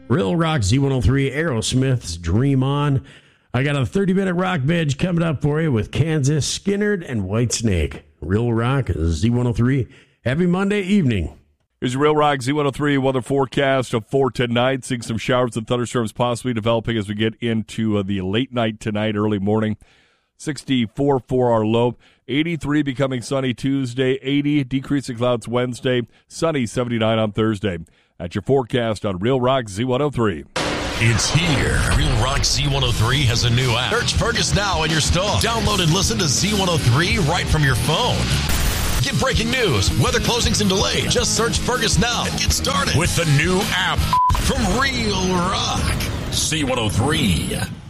Real Rock Z103, Aerosmith's Dream On. I got a 30-minute rock binge coming up for you with Kansas, Skinnerd, and Whitesnake. Real Rock Z103. Happy Monday evening. Here's your Real Rock Z103 weather forecast for tonight. Seeing some showers and thunderstorms possibly developing as we get into the late night tonight, early morning. 64 for our low. 83 becoming sunny Tuesday. 80 decreasing clouds Wednesday. Sunny 79 on Thursday. That's your forecast on Real Rock Z103. It's here. Real Rock Z103 has a new app. Search Fergus now in your store. Download and listen to Z103 right from your phone. Get breaking news, weather closings and delays. Just search Fergus now and get started with the new app from Real Rock Z103.